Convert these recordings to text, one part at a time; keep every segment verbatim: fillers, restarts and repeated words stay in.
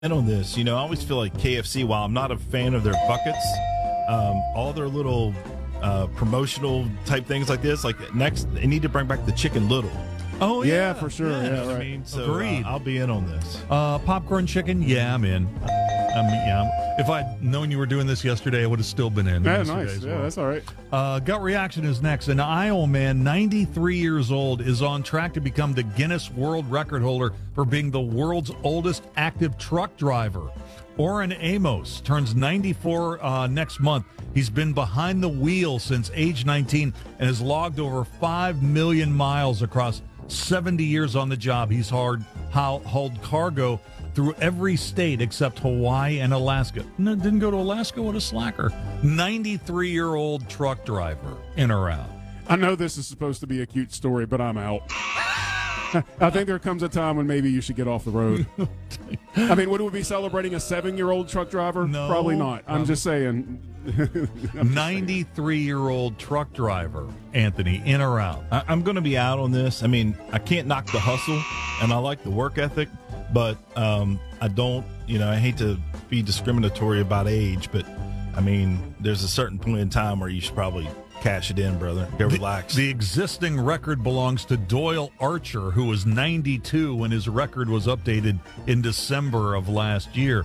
And on this, you know, I always feel like K F C, while I'm not a fan of their buckets, um, all their little uh, promotional type things like this, like next, they need to bring back the Chicken Little. Oh, yeah. Yeah, for sure. You know Yeah, what I right. mean? So, Agreed. Uh, I'll be in on this. Uh, popcorn chicken? Yeah, I'm in. I mean, yeah. If I'd known you were doing this yesterday, I would have still been in. Yeah, yesterday nice. as Yeah, well. that's all right. Uh, gut reaction is next. An Iowa man, ninety-three years old, is on track to become the Guinness World Record holder for being the world's oldest active truck driver. Oren Amos turns ninety-four uh, next month. He's been behind the wheel since age nineteen and has logged over five million miles across seventy years on the job. He's hard, hauled cargo through every state except Hawaii and Alaska. No, didn't go to Alaska? What a slacker. ninety-three-year-old truck driver, in or out? I know this is supposed to be a cute story, but I'm out. I think there comes a time when maybe you should get off the road. I mean, would we be celebrating a seven-year-old truck driver? No. Probably not. I'm just saying. ninety-three-year-old truck driver, Anthony, in or out? I, I'm going to be out on this. I mean, I can't knock the hustle, and I like the work ethic, but um, I don't, you know, I hate to be discriminatory about age, but, I mean, there's a certain point in time where you should probably cash it in, brother. Go relax. The, the existing record belongs to Doyle Archer, who was ninety-two when his record was updated in December of last year.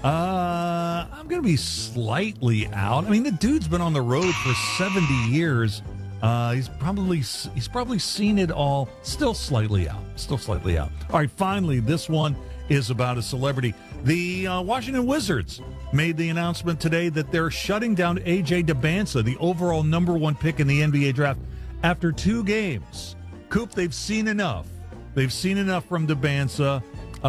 Uh, I'm going to be slightly out. I mean, the dude's been on the road for seventy years. Uh, he's probably he's probably seen it all. Still slightly out. Still slightly out. All right, finally, this one is about a celebrity. The uh, Washington Wizards made the announcement today that they're shutting down A J DeBansa, the overall number one pick in the N B A draft, after two games. Coop, they've seen enough. They've seen enough from DeBansa.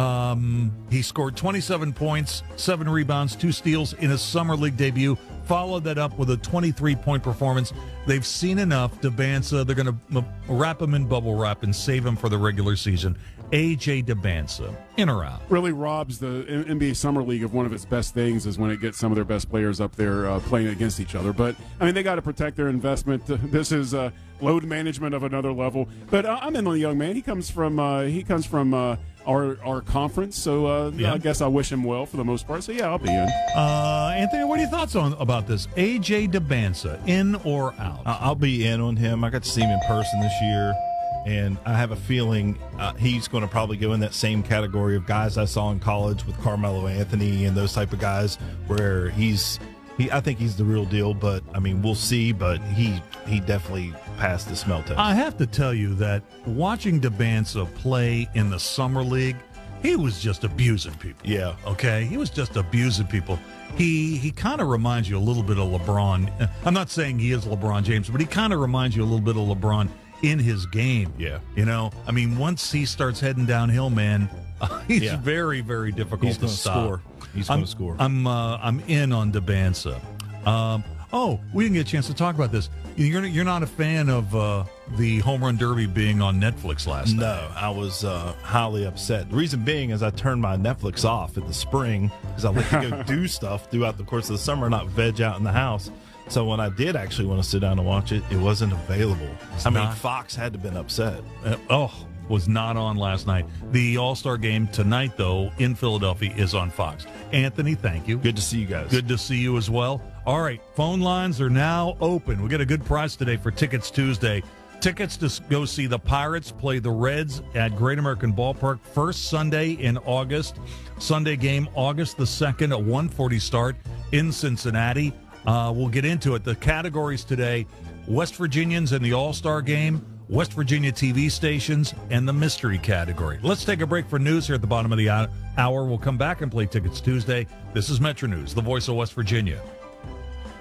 Um, he scored twenty-seven points, seven rebounds, two steals in his summer league debut. Followed that up with a twenty-three point performance. They've seen enough. DeBansa, they're going to wrap him in bubble wrap and save him for the regular season. A J DeBansa, in or out? Really robs the N B A Summer League of one of its best things is when it gets some of their best players up there uh, playing against each other. But, I mean, they got to protect their investment. This is uh, load management of another level. But uh, I'm in on the young man. He comes from uh, he comes from uh, our our conference, so uh, Yeah. I guess I wish him well for the most part. So, yeah, I'll be in. Uh, Anthony, what are your thoughts on about this? A J DeBansa, in or out? I- I'll be in on him. I got to see him in person this year, and I have a feeling uh, he's going to probably go in that same category of guys I saw in college with Carmelo Anthony and those type of guys, where he's he. I think he's the real deal, but I mean, we'll see. But he he definitely passed the smell test. I have to tell you that watching DeBansa play in the summer league, he was just abusing people. Yeah. Okay? He was just abusing people. He he kind of reminds you a little bit of LeBron. I'm not saying he is LeBron James, but he kind of reminds you a little bit of LeBron in his game. Yeah. You know, I mean, once he starts heading downhill, man, uh, he's Yeah. very, very difficult He's to gonna stop. score. He's I'm- going to score. I'm uh, I'm in on DeBansa. Um, oh, we didn't get a chance to talk about this. You're you're not a fan of uh, the home run derby being on Netflix last night. No, I was uh, highly upset. The reason being is I turned my Netflix off in the spring because I like to go do stuff throughout the course of the summer, not veg out in the house. So when I did actually want to sit down and watch it, it wasn't available. I mean, not- Fox had to have been upset. Uh, oh, was not on last night. The All-Star game tonight, though, in Philadelphia is on Fox. Anthony, thank you. Good to see you guys. Good to see you as well. All right, phone lines are now open. We got a good price today for Tickets Tuesday. Tickets to go see the Pirates play the Reds at Great American Ballpark first Sunday in August. Sunday game, August the second, a one forty start in Cincinnati. Uh, we'll get into it. The categories today, West Virginians in the All-Star game, West Virginia T V stations, and the mystery category. Let's take a break for news here at the bottom of the hour. We'll come back and play Tickets Tuesday. This is Metro News, the voice of West Virginia.